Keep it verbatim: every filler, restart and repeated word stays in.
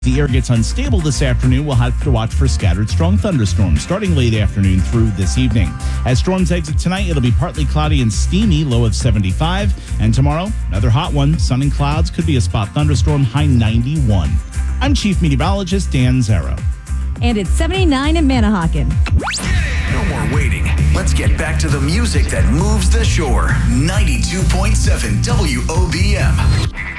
The air gets unstable this afternoon. We'll have to watch for scattered strong thunderstorms starting late afternoon through this evening. As storms exit tonight, it'll be partly cloudy and steamy, low of seventy-five. And tomorrow, another hot one. Sun and clouds, could be a spot thunderstorm, high ninety-one. I'm Chief Meteorologist Dan Zarrow. And it's seventy-nine in Manahawkin. No more waiting. Let's get back to the music that moves the shore. ninety-two point seven W O B M.